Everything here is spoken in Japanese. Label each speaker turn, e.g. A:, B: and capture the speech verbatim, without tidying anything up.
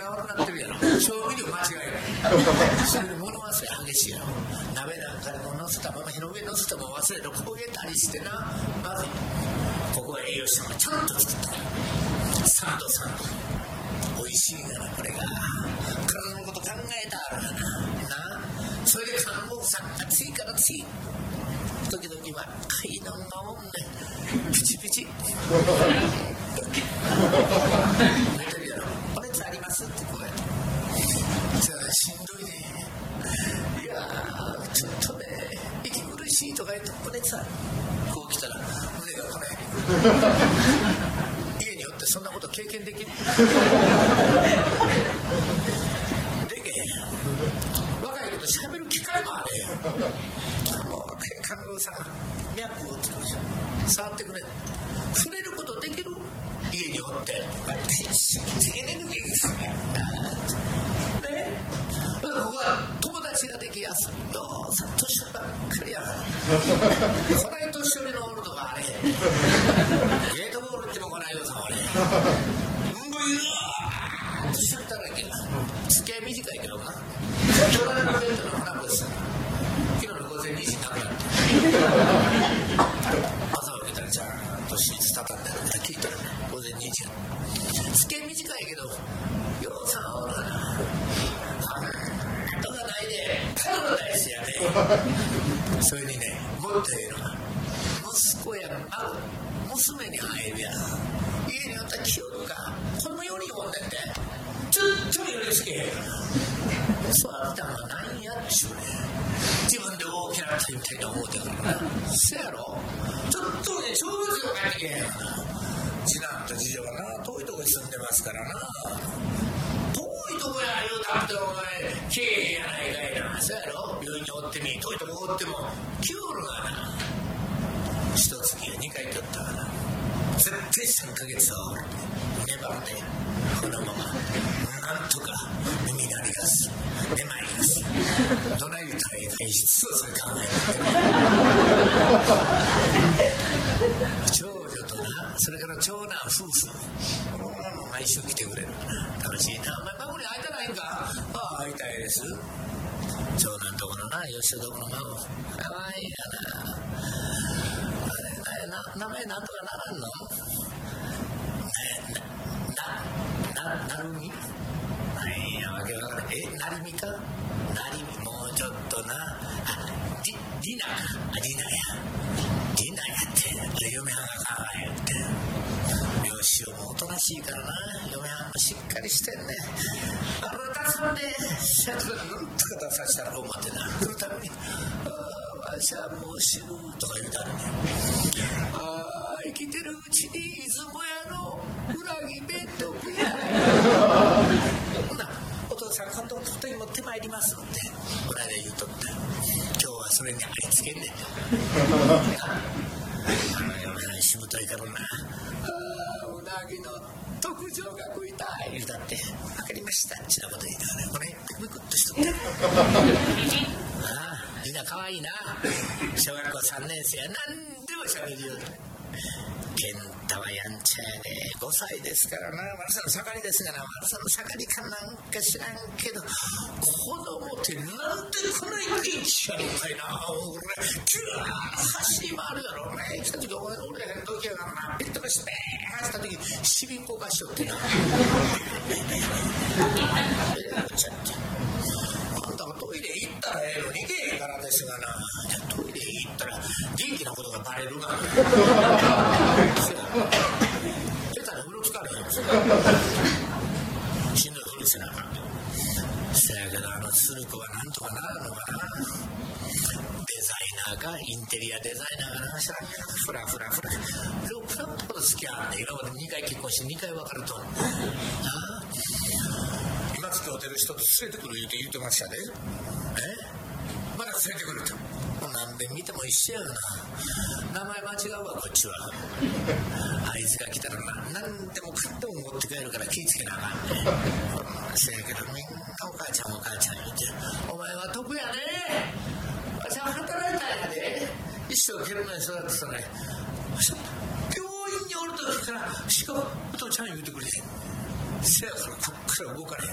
A: 悪くなってるやろ。調味料間違えないそれで物忘れ激しいやろ。鍋なんかでも乗せたまま火の上に乗せたまま忘れる焦げたりしてな、まずい。ここは栄養士さんがちゃんと作ったからさんどさんど美味しいがな、これが体のこと考えたらなな。それで看護婦さん暑いから暑い時々は階段がおんねんピチピチ寝てるやろ。お熱ありますってこうやってじゃあしんどいね。いやーちょっとね息苦しいとか言ってお熱ある。こう来たら胸がこない家によってそんなこと経験できるでけへん。若いこと喋る機会もあれよ。もう若い看護師さん脈を打ってくるじゃん。触ってくれ触れることできる家におってエネルギーですね。ここは友達ができやすいよ。さ年寄りばっかりやこない年寄りのおるとかあれゲートボールっても来ないよさあれうんぼいるわ年寄りだらけ付き合い短いけどな。隣のベッドの船越さん昨日の午前にじに亡くなって朝起きたらちゃんとシーツ畳んでるから聞いたらね午前にじや。付き合い短いけどようさんおるなとかないで彼女大事やねそれにねもっとええのは息子や孫娘に入るや家におったら清るかこのよにんおんねんてちょっとよりつけへんそうあったのは何やっちゅうね自分で大きなったみたいな思うてからな。せやろちょっとね正月が帰ってけへんやな。次男と次女がな遠いとこに住んでますからな。遠いとこや言うたってお前来えへんやないかいな。せやろ病院におってみ遠いとこおっても来おるがな。一月や二回来よったがな絶対さんかげつはおる粘るね。このままなんとか耳鳴りがすめまいがすどない言うたらええか実はそれ考える長女となそれから長男夫婦毎週来てくれる楽しいな。お前孫に会いたないんか。ああ会いたいです。長男とこのな吉田とこの孫かわいいやな。な名前なんとかならんの。な、な、な、なるみいや、わけわからん。え、なりみかなりみ、もうちょっとな。あ、ディ、ディナか。あ、ディナや。ディナやって。嫁はんがかわいいって。両親もおとなしいからな。嫁はんもしっかりしてんね。あなたさんで、シャツがなんとか出させたら思ってな。来るために、ああ、わしはもう死ぬとか言うたらね。ああ、生きてるうちに出雲屋の裏切弁当食やほなお父さん今度ことに持ってまいりますってこないだ言うとった今日はそれにありつけんねんあの嫁はんしぶといからな。ああうなぎの特上が食いたい言うたって分かりましたっちなこと言いながらこれムクッとしとったああみんなかわいいな。小学校さんねん生や何でもしゃべるよ健太はやんちゃやでごさいですからな。まさの盛りですがな。まさの盛りかなんか知らんけど子供ってなんでこない元気やろかいな。俺キュー走り回るやろね。来た時お前俺らが時やからなピッとかして走った時しびんこがしとってなちゃってあんたがトイレ行ったらええのにけへんからですがな。トイレ行ったら元気なことがバレるがな出たら風呂つかれへんしんどいふりせなあかん。せやけどあの鶴子はなんとかなるのかな。デザイナーかインテリアデザイナーがな知らんけどフラフラフラろくなこと好きやんね。今までにかい結婚してにかい別れとんねんなあ。今付き合うてる人と連れてくる言うて言うてましたで。えまだ連れてくるとなんで見ても一緒やがな。名前間違うわこっちは。あいつが来たらな何でもかんでも持って帰るから気ぃつけなあかんね。せやけどみんなお母ちゃんお母ちゃん言うてお前は得やね。私は働いたんやで一生懸命育ってたね。病院におる時からしかもお父ちゃん言うてくれへん。せやからこっから動かれへん。